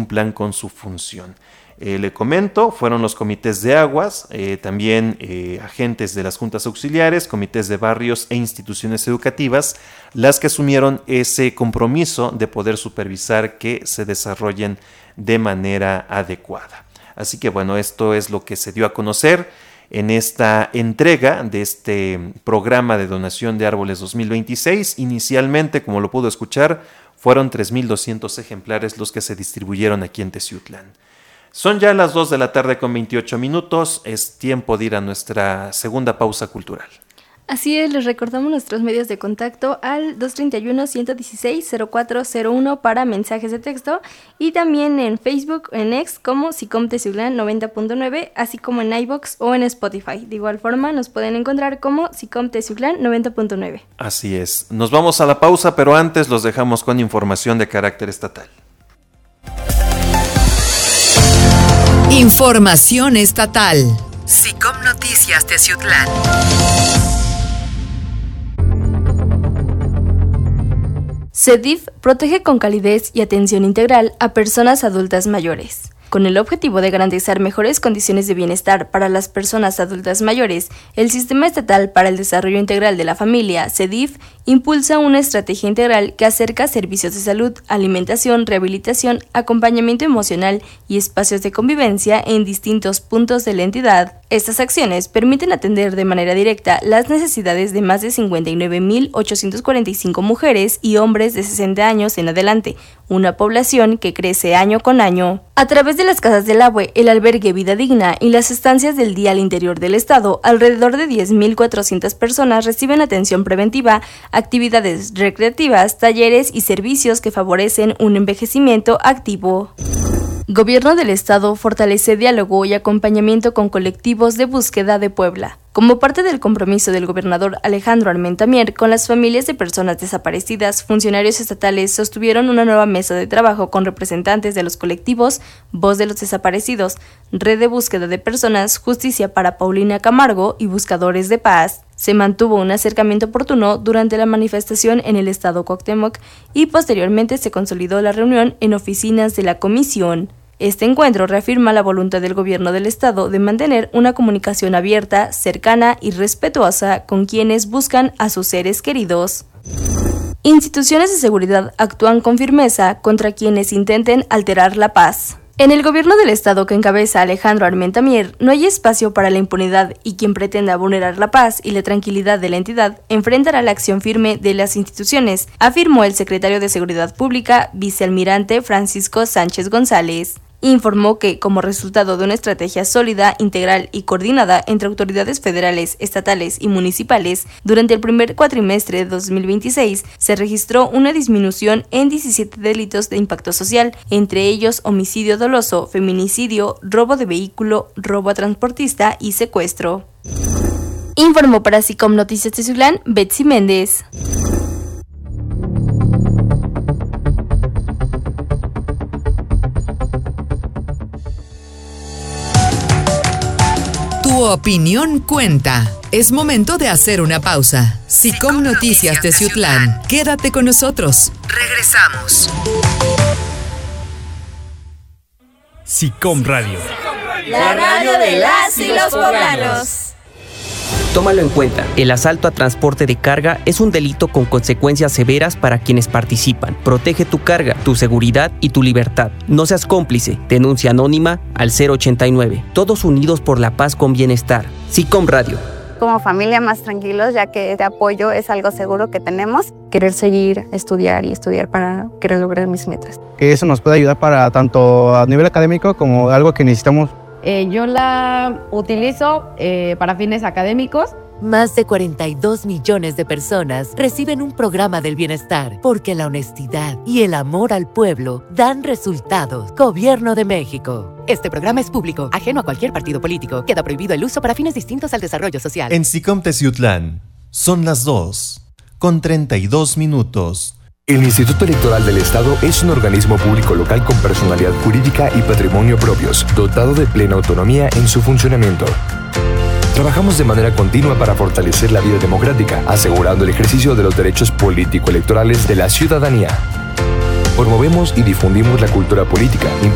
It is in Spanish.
cumplan con su función. Le comento, fueron los comités de aguas, también agentes de las juntas auxiliares, comités de barrios e instituciones educativas, las que asumieron ese compromiso de poder supervisar que se desarrollen de manera adecuada. Así que bueno, esto es lo que se dio a conocer en esta entrega de este programa de donación de árboles 2026. Inicialmente, como lo pudo escuchar, fueron 3,200 ejemplares los que se distribuyeron aquí en Teciutlán. Son ya las 2 de la tarde con 28 minutos. Es tiempo de ir a nuestra segunda pausa cultural. Así es, les recordamos nuestros medios de contacto al 231-116-0401 para mensajes de texto y también en Facebook, en X como SICOM Teciutlán 90.9, así como en iVoox o en Spotify. De igual forma nos pueden encontrar como SICOM Teciutlán 90.9. Así es, nos vamos a la pausa, pero antes los dejamos con información de carácter estatal. Información estatal. SICOM Noticias Teciutlán. CEDIF protege con calidez y atención integral a personas adultas mayores. Con el objetivo de garantizar mejores condiciones de bienestar para las personas adultas mayores, el Sistema Estatal para el Desarrollo Integral de la Familia, CEDIF, impulsa una estrategia integral que acerca servicios de salud, alimentación, rehabilitación, acompañamiento emocional y espacios de convivencia en distintos puntos de la entidad. Estas acciones permiten atender de manera directa las necesidades de más de 59,845 mujeres y hombres de 60 años en adelante, una población que crece año con año. A través de las casas del Abue, el albergue Vida Digna y las estancias del día al interior del estado, alrededor de 10,400 personas reciben atención preventiva, actividades recreativas, talleres y servicios que favorecen un envejecimiento activo. Gobierno del Estado fortalece diálogo y acompañamiento con colectivos de búsqueda de Puebla. Como parte del compromiso del gobernador Alejandro Armenta Mier con las familias de personas desaparecidas, funcionarios estatales sostuvieron una nueva mesa de trabajo con representantes de los colectivos Voz de los Desaparecidos, Red de Búsqueda de Personas, Justicia para Paulina Camargo y Buscadores de Paz. Se mantuvo un acercamiento oportuno durante la manifestación en el estado Cuauhtémoc y posteriormente se consolidó la reunión en oficinas de la comisión. Este encuentro reafirma la voluntad del gobierno del estado de mantener una comunicación abierta, cercana y respetuosa con quienes buscan a sus seres queridos. Instituciones de seguridad actúan con firmeza contra quienes intenten alterar la paz. En el gobierno del estado que encabeza Alejandro Armenta Mier no hay espacio para la impunidad y quien pretenda vulnerar la paz y la tranquilidad de la entidad enfrentará la acción firme de las instituciones, afirmó el secretario de Seguridad Pública, vicealmirante Francisco Sánchez González. Informó que, como resultado de una estrategia sólida, integral y coordinada entre autoridades federales, estatales y municipales, durante el primer cuatrimestre de 2026 se registró una disminución en 17 delitos de impacto social, entre ellos homicidio doloso, feminicidio, robo de vehículo, robo a transportista y secuestro. Informó para SICOM Noticias Teciutlán, Betsy Méndez. Tu opinión cuenta. Es momento de hacer una pausa. SICOM Noticias Teciutlán. Quédate con nosotros. Regresamos. SICOM Radio. La radio de las y los poblanos. Tómalo en cuenta, el asalto a transporte de carga es un delito con consecuencias severas para quienes participan. Protege tu carga, tu seguridad y tu libertad. No seas cómplice. Denuncia anónima al 089. Todos unidos por la paz con bienestar. SICOM Radio. Como familia más tranquilos, ya que este apoyo es algo seguro que tenemos. Querer seguir, estudiar para querer lograr mis metas. Que eso nos puede ayudar para tanto a nivel académico como algo que necesitamos. Yo la utilizo para fines académicos. Más de 42 millones de personas reciben un programa del bienestar porque la honestidad y el amor al pueblo dan resultados. Gobierno de México. Este programa es público, ajeno a cualquier partido político. Queda prohibido el uso para fines distintos al desarrollo social. En SICOM Teciutlán son las 2:32. El Instituto Electoral del Estado es un organismo público local con personalidad jurídica y patrimonio propios, dotado de plena autonomía en su funcionamiento. Trabajamos de manera continua para fortalecer la vida democrática, asegurando el ejercicio de los derechos político-electorales de la ciudadanía. Promovemos y difundimos la cultura política,